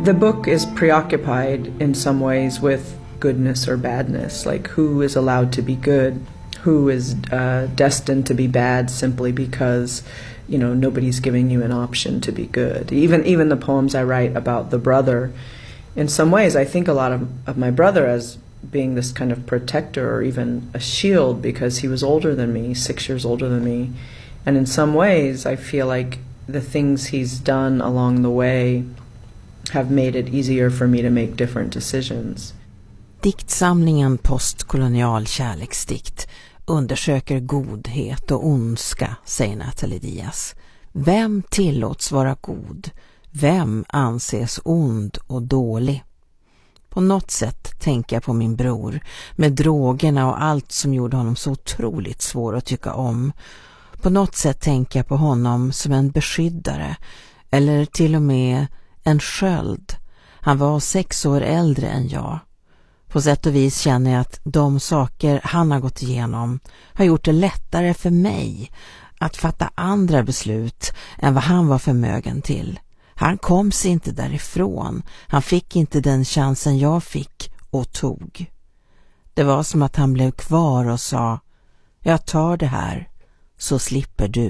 The book is preoccupied in some ways with goodness or badness, like who is allowed to be good, who is destined to be bad simply because, you know, nobody's giving you an option to be good. Even the poems I write about the brother, in some ways I think a lot of my brother as being this kind of protector or even a shield because he was older than me, 6 years older than me. And in some ways I feel like the things he's done along the way have made it easier for me to make different decisions. Diktsamlingen Postkolonial kärleksdikt undersöker godhet och ondska, säger Nathalie Diaz. Vem tillåts vara god? Vem anses ond och dålig? På något sätt tänker jag på min bror med drogerna och allt som gjorde honom så otroligt svår att tycka om. På något sätt tänker jag på honom som en beskyddare eller till och med en sköld. Han var 6 år äldre än jag. På sätt och vis känner jag att de saker han har gått igenom har gjort det lättare för mig att fatta andra beslut än vad han var förmögen till. Han kom sig inte därifrån. Han fick inte den chansen jag fick och tog. Det var som att han blev kvar och sa: jag tar det här så slipper du.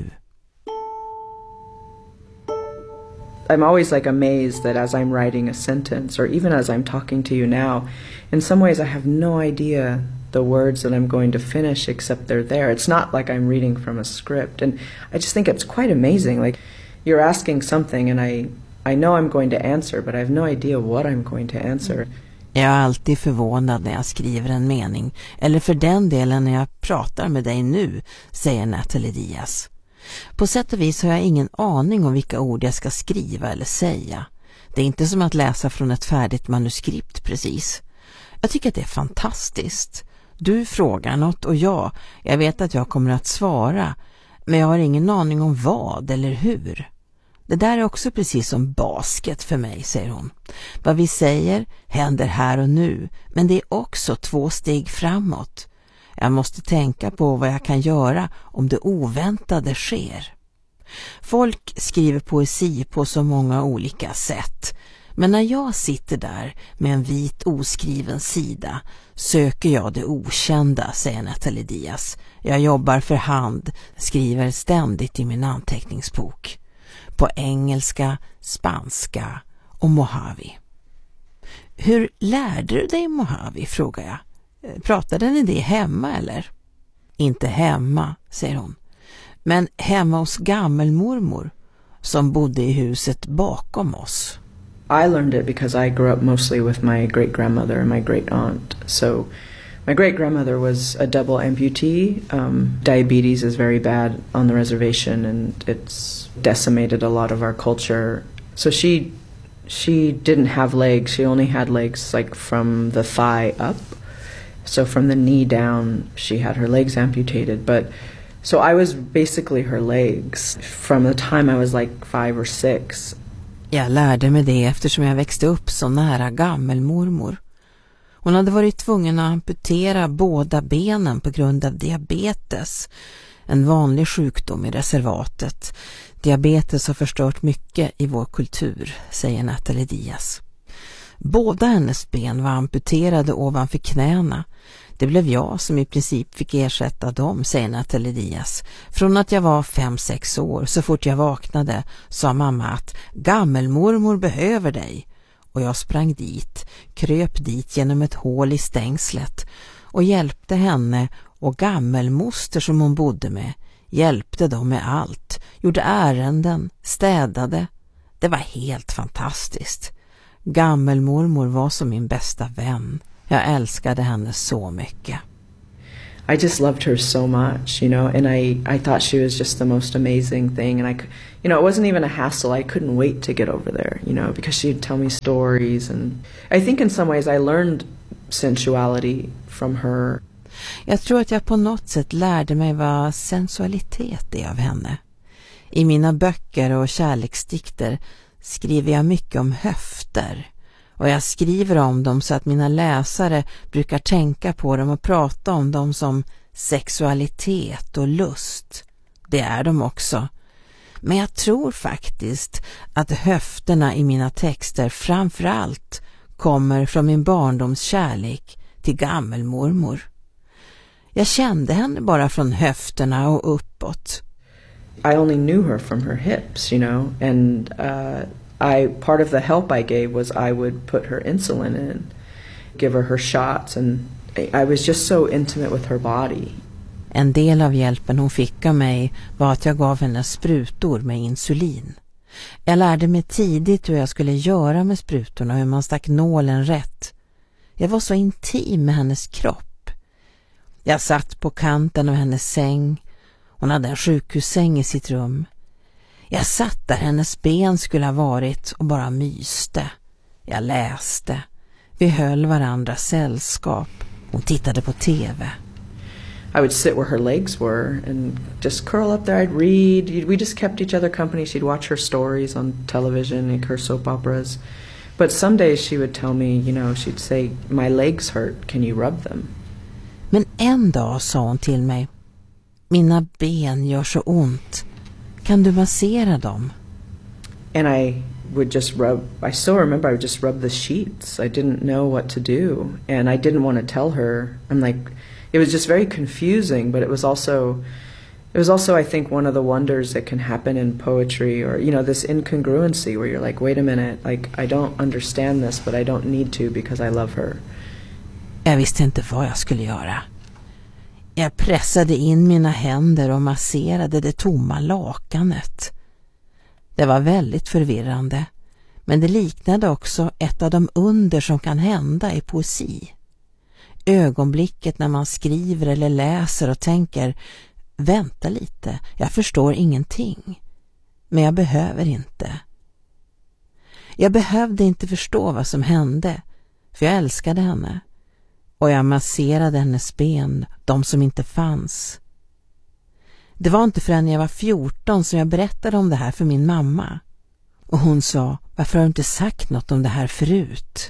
I'm always like amazed that as I'm writing a sentence or even as I'm talking to you now, in some ways I have no idea the words that I'm going to finish except they're there. It's not like I'm reading from a script. And I just think it's quite amazing. Like you're asking something and I know I'm going to answer, but I have no idea what I'm going to answer. Jag är alltid förvånad när jag skriver en mening, eller för den delen när jag pratar med dig nu, säger Nathalie Diaz. På sätt och vis har jag ingen aning om vilka ord jag ska skriva eller säga. Det är inte som att läsa från ett färdigt manuskript precis. Jag tycker att det är fantastiskt. Du frågar något och jag vet att jag kommer att svara, men jag har ingen aning om vad eller hur. Det där är också precis som basket för mig, säger hon. Vad vi säger händer här och nu, men det är också 2 steg framåt. Jag måste tänka på vad jag kan göra om det oväntade sker. Folk skriver poesi på så många olika sätt. Men när jag sitter där med en vit oskriven sida söker jag det okända, säger Nathalie Diaz. Jag jobbar för hand, skriver ständigt i min anteckningsbok. På engelska, spanska och Mojave. Hur lärde du dig Mojave, frågar jag. Pratade ni det hemma eller? Inte hemma, säger hon. Men hemma hos gammelmormor som bodde i huset bakom oss. I learned it because I grew up mostly with my great-grandmother and my great-aunt. So my great-grandmother was a double amputee. Diabetes is very bad on the reservation and it's decimated a lot of our culture. So she didn't have legs. She only had legs like from the thigh up. So from the knee down, she had her legs amputated. But so I was basically her legs from the time I was like 5 or 6. Jag lärde mig det eftersom jag växte upp så nära gammelmormor. Hon hade varit tvungen att amputera båda benen på grund av diabetes. En vanlig sjukdom i reservatet. Diabetes har förstört mycket i vår kultur, säger Nathalie Diaz. Båda hennes ben var amputerade ovanför knäna. Det blev jag som i princip fick ersätta dem, säger Nathalie Diaz. Från att jag var 5-6 år, så fort jag vaknade, sa mamma att gammelmormor behöver dig. Och jag sprang dit, kröp dit genom ett hål i stängslet och hjälpte henne och gammelmoster som hon bodde med. Hjälpte dem med allt, gjorde ärenden, städade. Det var helt fantastiskt. Gammelmormor var som min bästa vän. Jag älskade henne så mycket. I just loved her so much, you know, and I thought she was just the most amazing thing. And it wasn't even a hassle. I couldn't wait to get over there, you know, because she'd tell me stories. And I think in some ways I learned sensuality from her. Jag tror att jag på något sätt lärde mig vad sensualitet är av henne. I mina böcker och kärleksdikter skriver jag mycket om höfter. Och jag skriver om dem så att mina läsare brukar tänka på dem och prata om dem som sexualitet och lust. Det är de också. Men jag tror faktiskt att höfterna i mina texter framförallt kommer från min barndoms kärlek till gammelmormor. Jag kände henne bara från höfterna och uppåt. I only knew her from her hips, you know, and part of the help I gave was I would put her insulin in, give her shots, and I was just so intimate with her body. En del av hjälpen hon fick av mig var att jag gav henne sprutor med insulin. Jag lärde mig tidigt hur jag skulle göra med sprutorna, hur man stack nålen rätt. Jag var så intim med hennes kropp. Jag satt på kanten av hennes säng. Hon hade en sjukhussäng i sitt rum. Jag satt där hennes ben skulle ha varit och bara myste. Jag läste. Vi höll varandra sällskap. Hon tittade på TV. I would sit where her legs were and just curl up there. I'd read. We just kept each other company. She'd watch her stories on television, like her soap operas. But some days she would tell me, you know, she'd say, my legs hurt, can you rub them? Men en dag sa hon till mig, mina ben gör så ont. Kan du massera dem? And I would just rub, I still remember I would just rub the sheets. I didn't know what to do. And I didn't want to tell her. I'm like, it was just very confusing, but it was also I think one of the wonders that can happen in poetry, or, you know, this incongruency where you're like, wait a minute, like, I don't understand this, but I don't need to because I love her. Jag visste inte vad jag skulle göra. Jag pressade in mina händer och masserade det tomma lakanet. Det var väldigt förvirrande, men det liknade också ett av de under som kan hända i poesi. Ögonblicket när man skriver eller läser och tänker, vänta lite, jag förstår ingenting. Men jag behöver inte. Jag behövde inte förstå vad som hände, för jag älskade henne. Och jag masserade hennes ben, de som inte fanns. Det var inte förrän jag var 14 som jag berättade om det här för min mamma. Och hon sa, varför har du inte sagt något om det här förut?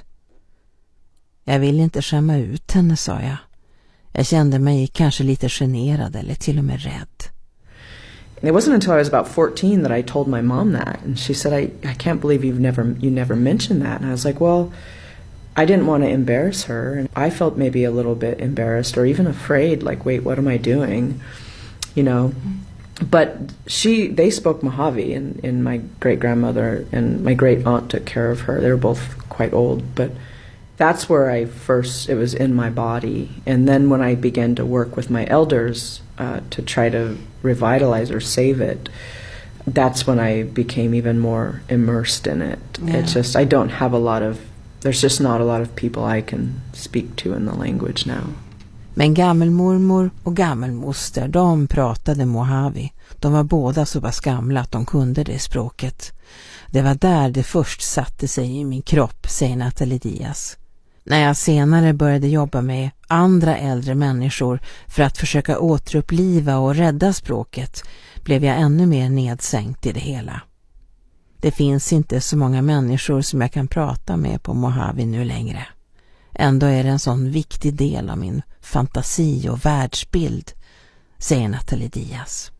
Jag ville inte skämma ut henne, sa jag. Jag kände mig kanske lite generad eller till och med rädd. It wasn't until I was about 14 that I told my mom that. And she said, I can't believe you never mentioned that. And I was like, well, I didn't want to embarrass her. And I felt maybe a little bit embarrassed or even afraid, like, wait, what am I doing? You know, but they spoke Mojave, and my great-grandmother and my great-aunt took care of her. They were both quite old, but that's where it was in my body. And then when I began to work with my elders to try to revitalize or save it, that's when I became even more immersed in it. Yeah. It's just, there's just not a lot of people I can speak to in the language now. Men gammelmormor och gammelmoster, de pratade Mojave. De var båda så pass gamla att de kunde det språket. Det var där det först satte sig i min kropp, säger Nathalie Diaz. När jag senare började jobba med andra äldre människor för att försöka återuppliva och rädda språket blev jag ännu mer nedsänkt i det hela. Det finns inte så många människor som jag kan prata med på Mojave nu längre. Ändå är det en sån viktig del av min fantasi och världsbild, säger Nathalie Diaz.